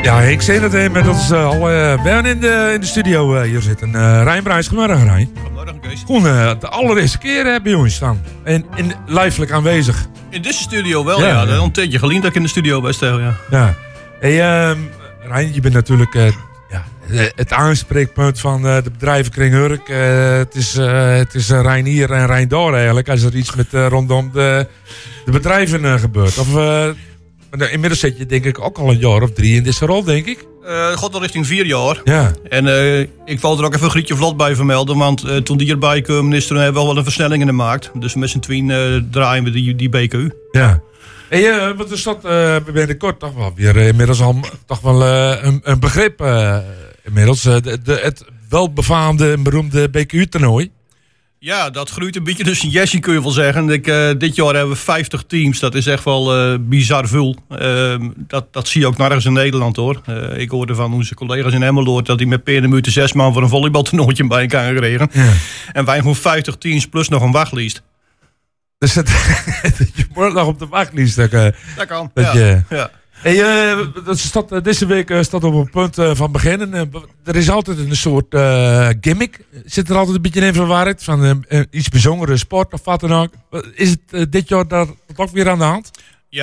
Ja, ik zie dat met ons wel in de studio hier zitten. Rijn Brijs, goedemorgen Rijn. Goedemorgen Kees. Gewoon de allereerste keer bij ons staan. En lijfelijk aanwezig. In deze studio wel, ja. Dat is een tijdje geleden dat ik in de studio ben stel, ja. Ja. Hey, Rijn, je bent natuurlijk het aanspreekpunt van de bedrijvenkring Hurk. Het is Rijn hier en Rijn daar eigenlijk. Als er iets met rondom de bedrijven gebeurt. Of... inmiddels zit je denk ik ook al een jaar of 3 in deze rol, denk ik. God al richting 4 jaar. Ja. En ik wou er ook even Grietje Vlot bij vermelden. Want toen die erbij kwam, is er hebben we wel een versnelling in gemaakt. Dus met z'n tweeën draaien we die BQ. Ja. En wat is dat binnenkort toch wel weer inmiddels al toch wel een begrip. Inmiddels het welbefaamde en beroemde BQ-toernooi. Ja, dat groeit een beetje dus een jesje kun je wel zeggen. Dit jaar hebben we 50 teams. Dat is echt wel bizar veel. Dat zie je ook nergens in Nederland hoor. Ik hoorde van onze collega's in Emmeloord dat die met Peernemute 6 man voor een volleybaltoernooitje bij elkaar gekregen. Ja. En wij gewoon 50 teams plus nog een wachtlijst. Dus je wordt nog op de wachtlijst. Dat kan, ja. Hey, deze week staat op een punt van beginnen. Er is altijd een soort gimmick. Zit er altijd een beetje in verwaard van iets bijzondere sport of wat dan ook. Is het dit jaar daar ook weer aan de hand?